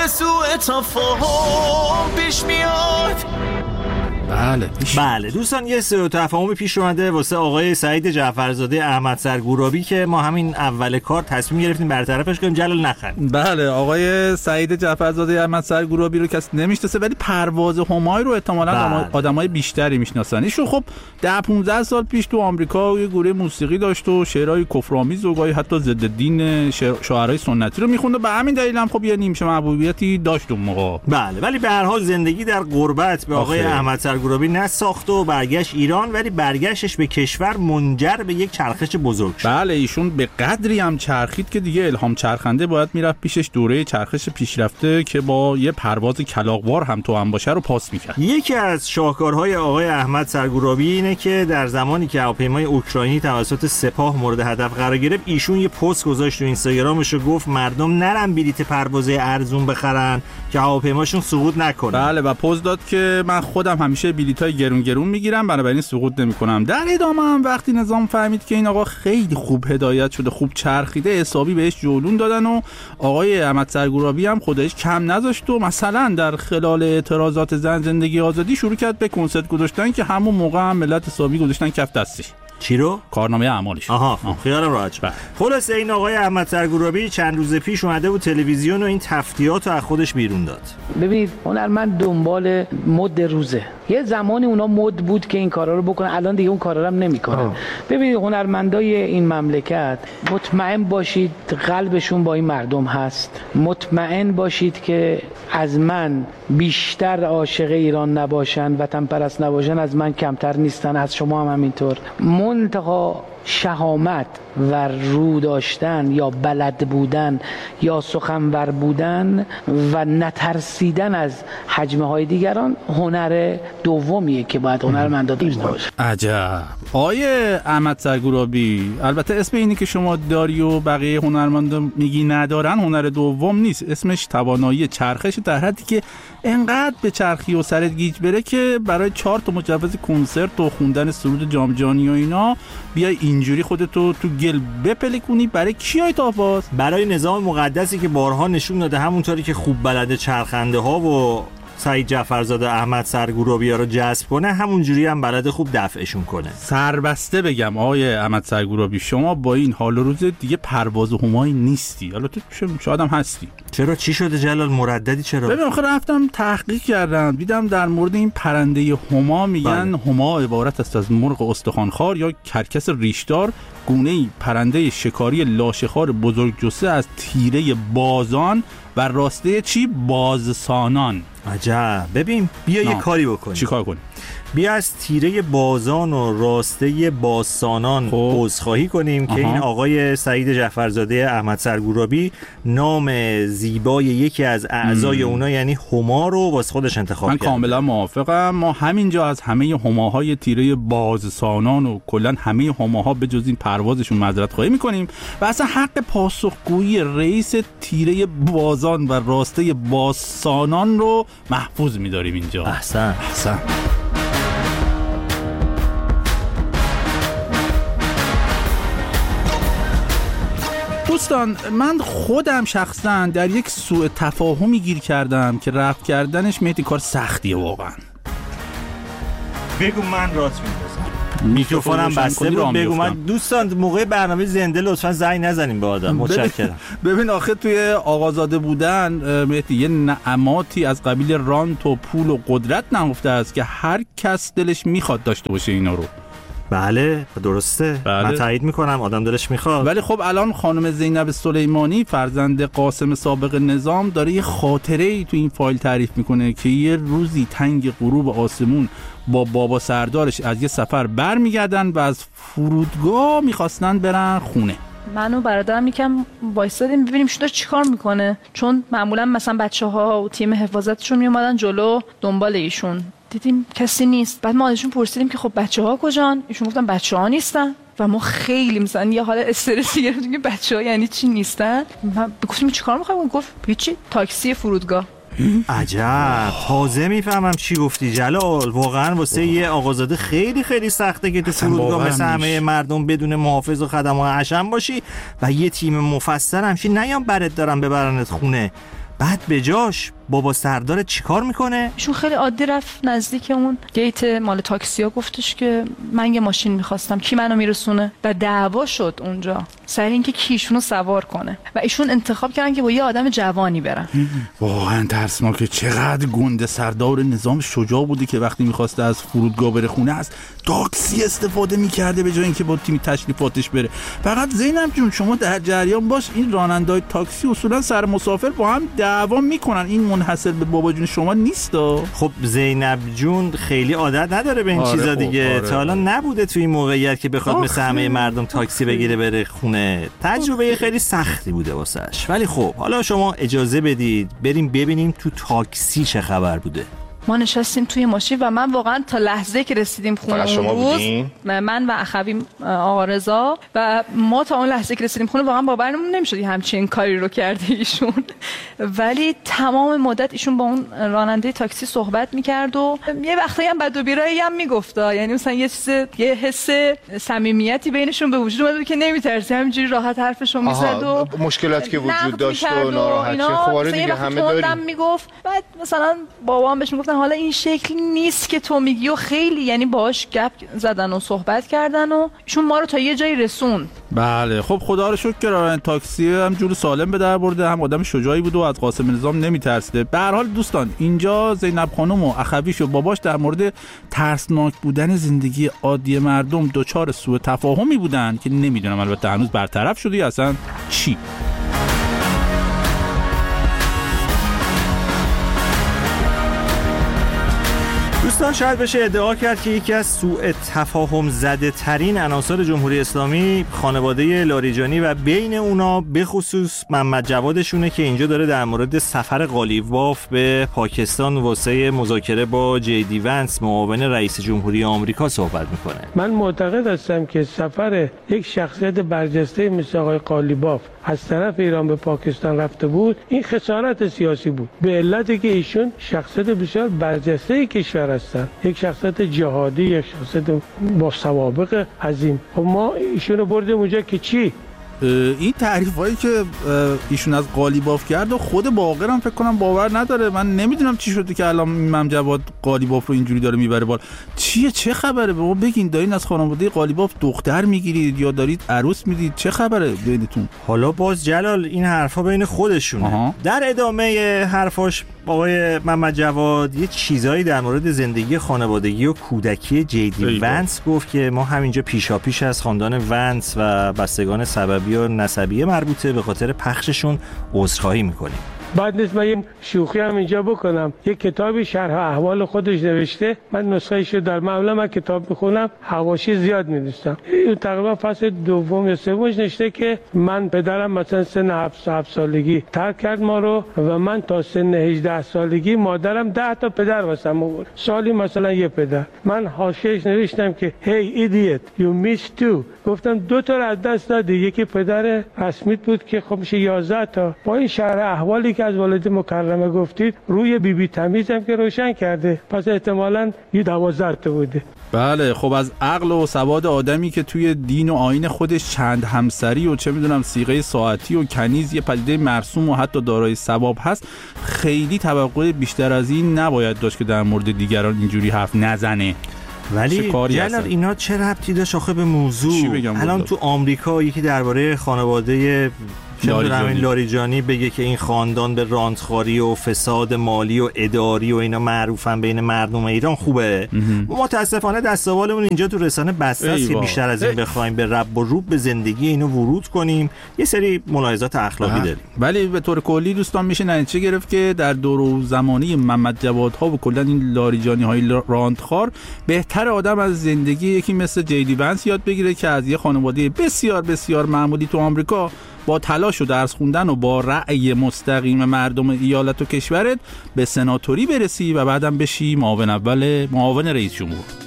سوء تفاهم پیش میاد. بله دوستان، یه سوء تفاهم پیش اومده واسه آقای سعید جعفرزاده احمد سرگورابی که ما همین اول کار تصمیم گرفتیم برطرفش کنیم. جلال نخند. بله، آقای سعید جعفرزاده احمد سرگورابی رو کسی نمیشناسه، ولی پرواز همای رو احتمالاً آدمای بیشتری میشناسن. ایشون خب 10-15 سال پیش تو آمریکا یه گروه موسیقی داشت و شعرهای کفرآمیز و گاهی حتی ضد دین شاعرای سنتی رو میخوند و به همین دلیل هم خب یه نیمچه محبوبیتی داشت اون موقع. بله، ولی به هر حال زندگی در غربت به آقای احمد سرگورابی نساخت و برگشت ایران، ولی برگشتش به کشور منجر به یک چرخش بزرگ شد. بله، ایشون به قدری هم چرخید که دیگه الهام چرخنده باید میرفت پیشش دوره چرخش پیشرفته که با یه پرواز کلاغوار هم تو هم باشه رو پاس میکرد. یکی از شاهکارهای آقای احمد سرگورابی اینه که در زمانی که هواپیمای اوکراینی توسط سپاه مورد هدف قرار گرفت، ایشون یه پست گذاشت تو اینستاگرامش و گفت مردم نرن بلیت پرواز ارزون بخرن که هواپیماشون سقوط نکنه. بله، و پست داد که من خودم همیشه بلیطای گرون میگیرم، بنابراین سقوط نمی‌کنم. در ادامه هم وقتی نظام فهمید که این آقا خیلی خوب هدایت شده، خوب چرخیده، حسابی بهش جولون دادن و آقای احمد سرگورابی هم خودش کم نذاشت و مثلا در خلال اعتراضات زن زندگی آزادی شروع کرد به کنسرت گذاشتن که همون موقع هم ملت حسابی گذاشتن کف دستش. چی رو؟ کارنامه اعمالش. خیالم راحت شد. خلاصه این آقای احمد سرگورابی چند روز پیش اومده بود تلویزیون و این تفتیات رو از خودش بیرون داد. ببینید، هنرمند دنبال مد روزه. یه زمانی اونا مد بود که این کارا رو بکنن، الان دیگه اون کارا رو هم نمیکنن. ببینید، هنرمندای این مملکت مطمئن باشید قلبشون با این مردم هست. مطمئن باشید که از من بیشتر عاشق ایران نباشن، وطن پرست نباشن، از من کمتر نیستن، از شما هم همینطور. منتها شهامت و رو داشتن یا بلد بودن یا سخنور بودن و نترسیدن از حجمه های دیگران هنر دومیه که باید هنرمندا داشته باشه. عجب. آیه احمد سرگورابی، البته اسم اینی که شما داری و بقیه هنرمندا میگی ندارن هنر دوم نیست، اسمش توانایی چرخش در حدی که انقدر به چرخی و سرت گیج بره که برای 4 تا مجوز کنسرت و خوندن سرود جام جهانی و اینا بیای اینجوری خودتو تو گل بپلکونی. برای کیای تاپاس؟ برای نظام مقدسی که بارها نشون داده همونطوری که خوب بلده چرخنده ها و سعید جعفرزاده احمد سرگورابی رو جذب کنه، همونجوری هم بلده خوب دفعشون کنه. سربسته بگم آقای احمد سرگورابی، شما با این حال و روز دیگه پرواز همایی نیستی. حالا تو شاید هم هستی. چرا؟ چی شده جلال؟ مرددی چرا؟ ببین، آخه رفتم تحقیق کردم، دیدم در مورد این پرنده هما میگن هما عبارت است از مرغ استخوانخوار یا کرکس ریشدار، گونه‌ای پرنده شکاری لاشخوار بزرگ جثه از تیره بازان و راسته بازسانان. عجب. ببین، بیا یه کاری بکنیم. چی کار کنیم؟ بیا از تیره بازان و راسته بازسانان عذرخواهی کنیم که این آقای سعید جعفرزاده احمد سرگورابی نام زیبای یکی از اعضای اونا یعنی هما رو واسه خودش انتخاب کرد. من کاملا موافقم. ما همینجا از همه هماهای تیره بازسانان و کلا همه هماها به جز این پروازشون معذرت خواهی میکنیم و اصلا حق پاسخگویی رئیس تیره بازان و راسته بازسانان رو محفوظ می‌داریم اینجا. احسن. دوستان، من خودم شخصا در یک سوء تفاهمی گیر کردم که رفع کردنش مهدی کار سختیه واقعا. بگو من راست میندازم. میکروفونم بسته بود. بگو من. دوستان، موقع برنامه زنده لطفا زنگ نزنیم به آدم. متشکرم. ببین آخه توی آقازاده بودن مهدی یه نعماتی از قبیل رانت و پول و قدرت نهفته است که هر کس دلش میخواد داشته باشه اینا رو. بله درسته. من تایید میکنم، آدم دلش میخواد. ولی خب الان خانم زینب سلیمانی فرزند قاسم سابق نظام داره یه خاطره‌ای تو این فایل تعریف میکنه که یه روزی تنگ غروب آسمون با بابا سردارش از یه سفر برمیگردن و از فرودگاه میخواستن برن خونه. من و برادرم یکم وایسادیم ببینیم شده چیکار میکنه، چون معمولا مثلا بچه‌ها و تیم حفاظتشون میومدن جلو دنبال ایشون. دیدیم کسی نیست. بعد ما ازشون پرسیدیم که خب بچه‌ها کجان؟ ایشون گفتن بچه‌ها نیستن و ما خیلی مثلا یه حال استرسی گرفتیم که بچه‌ها یعنی چی نیستن. من گفتیم چیکار می‌خوایم؟ گفت هیچی، تاکسی فرودگاه. عجب. تازه میفهمم چی گفتی جلال. واقعا واسه یه آقازاده خیلی خیلی سخته که تو فرودگاه مثل همه مردم بدون محافظ و خدمات حشم باشی و یه تیم مفصل همشی نیام برات دارن ببرنت خونه. بعد به جاش بابا سردار چیکار میکنه؟ ایشون خیلی عادی رفت نزدیک اون گیت مال تاکسیا، گفتش که من یه ماشین میخواستم، کی منو میرسونه؟ و دعوا شد اونجا سر اینکه کی ایشونو سوار کنه و ایشون انتخاب کردن که با یه آدم جوانی برن. واقعا ترسناکه. چقدر گنده سردار نظام شجاع بوده که وقتی میخواسته از فرودگاه بره خونه از تاکسی استفاده میکرده به جای اینکه با تیم تشریفاتش بره. فقط زینب جون شما در جریان باش، این راننده‌های تاکسی اصولا سر مسافر با هم دعوا میکنن، این منحصر به بابا جون شما نیست. خب زینب جون خیلی عادت نداره به این چیزا دیگه. تا حالا نبوده توی این موقعیت که بخواد مثل همه مردم تاکسی بگیره بره خونه. تجربه خیلی سختی بوده واسش. ولی خب حالا شما اجازه بدید بریم ببینیم تو تاکسی چه خبر بوده. ما نشستیم توی ماشین و من واقعا تا لحظه که رسیدیم خونه اون روز، من و اخویم آقا رضا و ما تا اون لحظه که رسیدیم خونه واقعا باورمون نمیشد همچین کاری رو کرده ایشون. ولی تمام مدت ایشون با اون راننده تاکسی صحبت میکرد و یه وقتایی هم بد و بیرایی هم میگفت، یعنی مثلا یه حس صمیمیتی بینشون به وجود اومد که نمیترسی، همینجوری راحت حرفشو میزد و مشکلاتی که وجود داشت و ناراحتی خب دیگه همه داریم میگفت. بعد مثلا بابام بهش میگفت حالا این شکلی نیست که تو میگی و خیلی یعنی باهاش گپ زدن و صحبت کردن و ایشون ما رو تا یه جایی رسوند. بله خب خدا رو شکر که راننده تاکسی هم جور سالم به در برده، هم آدم شجاعی بود و از قاسم نظام نمیترسیده. به هر حال دوستان اینجا زینب خانم و اخویش و باباش در مورد ترسناک بودن زندگی عادی مردم دچار سوء تفاهمی بودن که نمیدونم البته هنوز برطرف شده یا اصلا چی. دوستان شاید بشه ادعا کرد که یکی از سوء تفاهم زده ترین عناصر جمهوری اسلامی خانواده لاریجانی و بین اونا به خصوص محمد جوادشونه که اینجا داره در مورد سفر قالیباف به پاکستان واسه مذاکره با جی ونس معاون رئیس جمهوری آمریکا صحبت میکنه. من معتقد هستم که سفر یک شخصیت برجسته مثل آقای قالیباف از طرف ایران به پاکستان رفته بود این خسارت سیاسی بود، به علتی که ایشون شخصیت بسیار برجسته کشور هستن، یک شخصیت جهادی، یک شخصیت با سوابق عظیم. و ما ایشون رو بردیم اونجا که چی؟ این تعریفایی که ایشون از قالیباف کرد و خود باقر هم فکر کنم باور نداره. من نمیدونم چی شده که الان محمد جواد قالیباف رو اینجوری داره میبره بالا. چه خبره؟ به ما بگین، دارین از خانواده قالیباف دختر میگیرید یا دارید عروس میدید؟ چه خبره بینتون؟ حالا باز جلال این حرفا بین خودشونه. در ادامه حرفاش آقای محمد جواد یه چیزایی در مورد زندگی خانوادگی و کودکی جیدی ونس گفت که ما همینجا پیشاپیش از خاندان ونس و بستگان سببی و نسبی مربوطه به خاطر پخششون عذرخواهی میکنیم. بعد نیست من یه شوخی هم اینجا بکنم. یک کتابی شرح احوال خودش نوشته، من نسخه ایشو در معامله من کتاب بخونم حواشی زیاد می‌نویسم. تقریبا فصل دوم یا سومش نوشته که من پدرم مثلا سن 7 سالگی ترک کرد ما رو و من تا سن 18 سالگی مادرم 10 تا پدر واسم آورد، سالی مثلا یه پدر. من حاشیه‌اش نوشتم که hey idiot you missed two، گفتم 2 تا رو از دست دادی، یکی پدر رسمیت بود که خب میشه 11 تا. با این شرح احوالی که از والد مکرمه گفتید روی بی تمیزم که روشن کرده، پس احتمالاً یه 12 تا بوده. بله خب از عقل و سواد آدمی که توی دین و آیین خودش چند همسری و چه میدونم صیغه ساعتی و کنیز یه پدیده مرسوم و حتی دارای ثواب هست، خیلی توقع بیشتر از این نباید داشت که در مورد دیگران اینجوری حرف نزنه. ولی جلال اینا چه ربطی داشت آخه به موضوع؟ الان تو آمریکا یکی درباره خانواده لاریجانی بگه که این خاندان به رانتخواری و فساد مالی و اداری و اینا معروفن بین مردم ایران، خوبه؟ متاسفانه دستاوالمون اینجا تو رسانه بسته است که بیشتر از این بخوایم به رب و روب به زندگی اینو ورود کنیم، یه سری ملاحظات اخلاقی داریم. ولی به طور کلی دوستان میشه نتیجه گرفت که در دور و زمانه محمد جوادها و کلا این لاریجانی های رانتخوار بهتر آدم از زندگی یکی مثل جیدی ونس یاد بگیره که از یه خانواده بسیار بسیار معمولی تو آمریکا با تلاش و درس خوندن و با رأی مستقیم مردم ایالت و کشورت به سناتوری برسی و بعدم بشی معاون رئیس جمهور.